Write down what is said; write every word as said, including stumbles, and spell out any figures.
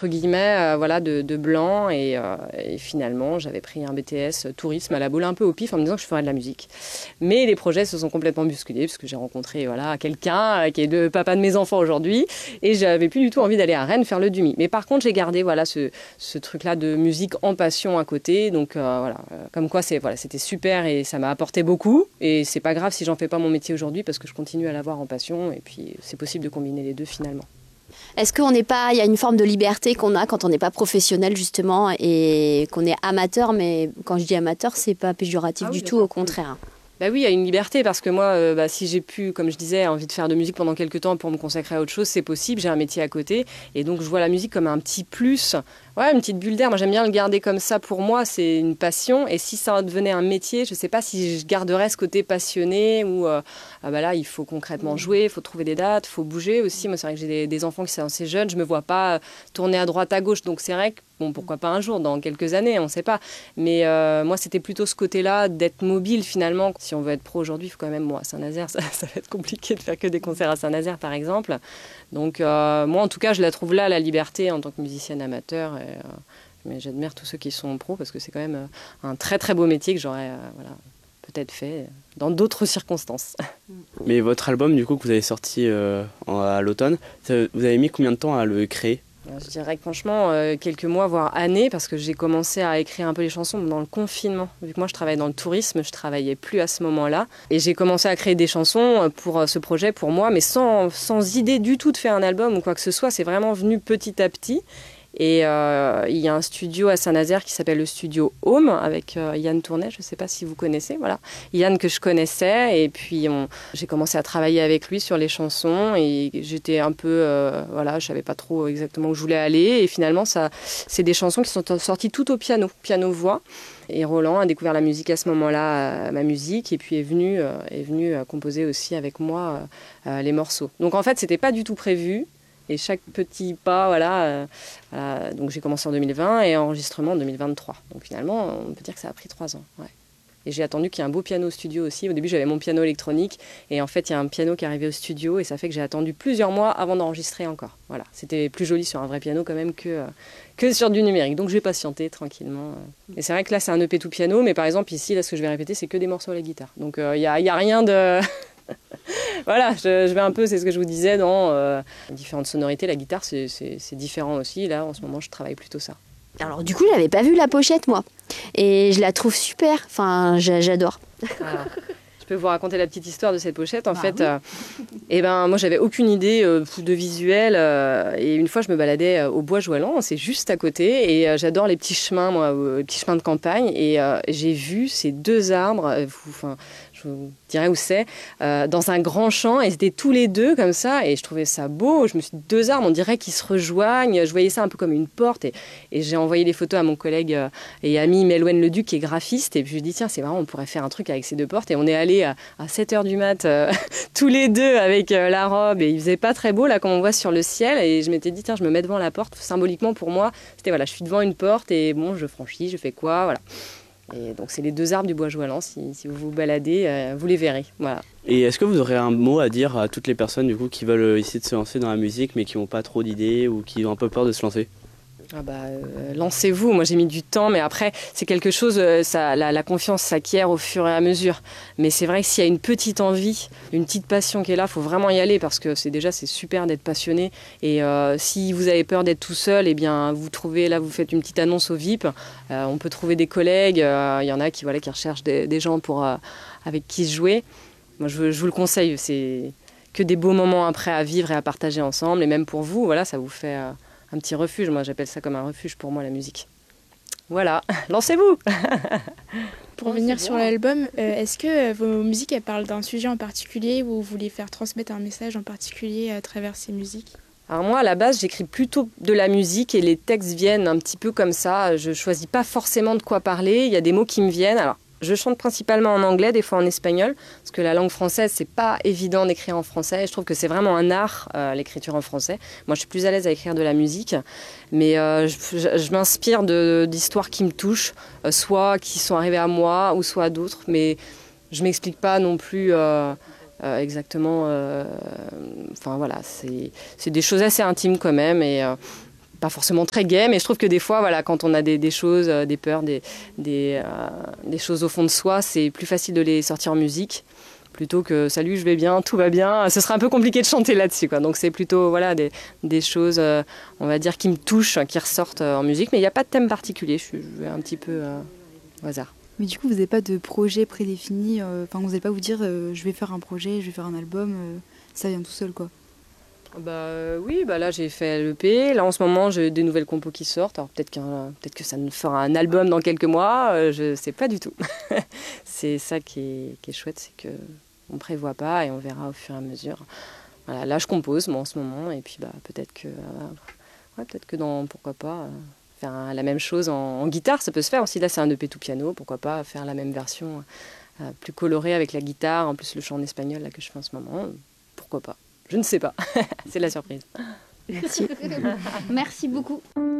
entre guillemets, euh, voilà, de, de blanc. Et, euh, et finalement, j'avais pris un B T S tourisme à la boule un peu au pif en me disant que je ferais de la musique. Mais les projets se sont complètement bousculés parce que j'ai rencontré voilà, quelqu'un qui est le papa de mes enfants aujourd'hui. Et j'avais plus du tout envie d'aller à Rennes faire le Dumi. Mais par contre, j'ai gardé voilà, ce, ce truc-là de musique en passion à côté. Donc euh, voilà, comme quoi c'est, voilà, c'était super et ça m'a apporté beaucoup. Et c'est pas grave si j'en fais pas mon métier aujourd'hui parce que je continue à l'avoir en passion. Et puis c'est possible de combiner les deux finalement. Est-ce qu'on n'est pas, il y a une forme de liberté qu'on a quand on n'est pas professionnel justement et qu'on est amateur, mais quand je dis amateur, c'est pas péjoratif ah oui, du tout, sûr. Au contraire. Bah oui, il y a une liberté parce que moi, euh, bah, si j'ai pu, comme je disais, envie de faire de musique pendant quelques temps pour me consacrer à autre chose, c'est possible, j'ai un métier à côté et donc je vois la musique comme un petit plus. Ouais, une petite bulle d'air. Moi, j'aime bien le garder comme ça. Pour moi, c'est une passion. Et si ça devenait un métier, je ne sais pas si je garderais ce côté passionné ou euh, ah bah là, il faut concrètement jouer, il faut trouver des dates, il faut bouger aussi. Moi, c'est vrai que j'ai des, des enfants qui sont assez jeunes. Je ne me vois pas tourner à droite, à gauche. Donc, c'est vrai que, bon, pourquoi pas un jour, dans quelques années, on ne sait pas. Mais euh, moi, c'était plutôt ce côté-là d'être mobile, finalement. Si on veut être pro aujourd'hui, il faut quand même, moi, à Saint-Nazaire, ça, ça va être compliqué de faire que des concerts à Saint-Nazaire, par exemple. Donc, euh, moi, en tout cas, je la trouve là, la liberté, en tant que musicienne amateur. Et, euh, mais j'admire tous ceux qui sont pros parce que c'est quand même euh, un très très beau métier que j'aurais euh, voilà, peut-être fait dans d'autres circonstances. Mais votre album du coup que vous avez sorti euh, à l'automne, vous avez mis combien de temps à le créer ? Je dirais que franchement, euh, quelques mois, voire années, parce que j'ai commencé à écrire un peu les chansons dans le confinement. Vu que moi, je travaille dans le tourisme, je travaillais plus à ce moment-là. Et j'ai commencé à créer des chansons pour ce projet, pour moi, mais sans, sans idée du tout de faire un album ou quoi que ce soit. C'est vraiment venu petit à petit. Et euh, il y a un studio à Saint-Nazaire qui s'appelle le studio Home avec euh, Yann Tournet, je ne sais pas si vous connaissez, voilà. Yann que je connaissais et puis on, j'ai commencé à travailler avec lui sur les chansons et j'étais un peu, euh, voilà, je ne savais pas trop exactement où je voulais aller et finalement ça, c'est des chansons qui sont sorties tout au piano, piano-voix. Et Roland a découvert la musique à ce moment-là, euh, ma musique, et puis est venu, euh, est venu euh, composer aussi avec moi euh, euh, les morceaux. Donc en fait, ce n'était pas du tout prévu. Et chaque petit pas, voilà, euh, voilà, donc j'ai commencé en deux mille vingt et enregistrement en deux mille vingt-trois. Donc finalement, on peut dire que ça a pris trois ans. Ouais. Et j'ai attendu qu'il y ait un beau piano au studio aussi. Au début, j'avais mon piano électronique et en fait, il y a un piano qui est arrivé au studio et ça fait que j'ai attendu plusieurs mois avant d'enregistrer encore. Voilà, c'était plus joli sur un vrai piano quand même que, euh, que sur du numérique. Donc j'ai patienté tranquillement. Et c'est vrai que là, c'est un E P tout piano, mais par exemple ici, là, ce que je vais répéter, c'est que des morceaux à la guitare. Donc il euh, n'y a, y a rien de... Voilà, je, je vais un peu, c'est ce que je vous disais, dans euh, différentes sonorités. La guitare, c'est, c'est, c'est différent aussi. Là, en ce moment, je travaille plutôt ça. Alors du coup, j'avais pas vu la pochette, moi. Et je la trouve super. Enfin, j'adore. Alors, je peux vous raconter la petite histoire de cette pochette. En bah, fait, oui. euh, eh ben, moi, j'avais aucune idée euh, de visuel. Euh, et une fois, je me baladais euh, au Bois-Jouallan, c'est juste à côté. Et euh, j'adore les petits chemins, moi, euh, les petits chemins de campagne. Et euh, j'ai vu ces deux arbres. Euh, enfin, je vous dirai où c'est, euh, dans un grand champ, et c'était tous les deux comme ça, et je trouvais ça beau. Je me suis dit, deux arbres, on dirait qu'ils se rejoignent. Je voyais ça un peu comme une porte, et, et j'ai envoyé les photos à mon collègue euh, et ami Melouen Leduc, qui est graphiste, et puis je lui ai dit, tiens, c'est marrant, on pourrait faire un truc avec ces deux portes, et on est allés à, à sept heures du mat, euh, tous les deux, avec euh, la robe, et il faisait pas très beau, là, comme on voit sur le ciel, et je m'étais dit, tiens, je me mets devant la porte, symboliquement pour moi, c'était, voilà, je suis devant une porte, et bon, je franchis, je fais quoi, voilà. Et donc c'est les deux arbres du Bois-Jouallan, si, si vous vous baladez, euh, vous les verrez. Voilà. Et est-ce que vous aurez un mot à dire à toutes les personnes du coup, qui veulent essayer de se lancer dans la musique mais qui n'ont pas trop d'idées ou qui ont un peu peur de se lancer ? Ah bah, euh, lancez-vous. Moi j'ai mis du temps, mais après c'est quelque chose, euh, ça, la, la confiance s'acquiert au fur et à mesure. Mais c'est vrai que s'il y a une petite envie, une petite passion qui est là, il faut vraiment y aller parce que c'est déjà c'est super d'être passionné. Et euh, si vous avez peur d'être tout seul, eh bien vous trouvez là, vous faites une petite annonce au V I P. Euh, on peut trouver des collègues. Il euh, y en a qui voilà qui recherchent des, des gens pour euh, avec qui se jouer. Moi je, je vous le conseille. C'est que des beaux moments après à vivre et à partager ensemble. Et même pour vous, voilà, ça vous fait euh, un petit refuge. Moi, j'appelle ça comme un refuge pour moi, la musique. Voilà, lancez-vous. Pour revenir sur l'album, euh, est-ce que vos musiques, elles parlent d'un sujet en particulier ou vous voulez faire transmettre un message en particulier à travers ces musiques ? Alors moi, à la base, j'écris plutôt de la musique et les textes viennent un petit peu comme ça. Je ne choisis pas forcément de quoi parler. Il y a des mots qui me viennent. Alors, je chante principalement en anglais, des fois en espagnol, parce que la langue française, c'est pas évident d'écrire en français. Je trouve que c'est vraiment un art, euh, l'écriture en français. Moi, je suis plus à l'aise à écrire de la musique, mais euh, je, je, je m'inspire de, d'histoires qui me touchent, euh, soit qui sont arrivées à moi, ou soit à d'autres, mais je m'explique pas non plus euh, euh, exactement. Euh, enfin voilà, c'est, c'est des choses assez intimes quand même, et euh, pas forcément très gai, mais je trouve que des fois, voilà, quand on a des, des choses, des peurs, des, des, euh, des choses au fond de soi, c'est plus facile de les sortir en musique. Plutôt que « salut, je vais bien, tout va bien », ce serait un peu compliqué de chanter là-dessus, quoi. Donc c'est plutôt voilà, des, des choses, euh, on va dire, qui me touchent, qui ressortent euh, en musique. Mais il n'y a pas de thème particulier, je, je vais un petit peu euh, au hasard. Mais du coup, vous n'avez pas de projet prédéfini, enfin euh, vous n'allez pas vous dire euh, « je vais faire un projet, je vais faire un album euh, », ça vient tout seul, quoi. Bah euh, oui, bah là j'ai fait l'E P, là en ce moment j'ai des nouvelles compos qui sortent, alors peut-être, qu'un, peut-être que ça me fera un album dans quelques mois, euh, je sais pas du tout. C'est ça qui est, qui est chouette, c'est que on prévoit pas et on verra au fur et à mesure. Voilà, là je compose moi en ce moment et puis bah peut-être que euh, ouais, peut-être que dans pourquoi pas euh, faire un, la même chose en, en guitare, ça peut se faire aussi. Là c'est un E P tout piano, pourquoi pas faire la même version euh, plus colorée avec la guitare, en plus le chant en espagnol là que je fais en ce moment, pourquoi pas. Je ne sais pas, c'est la surprise. Merci. Merci beaucoup.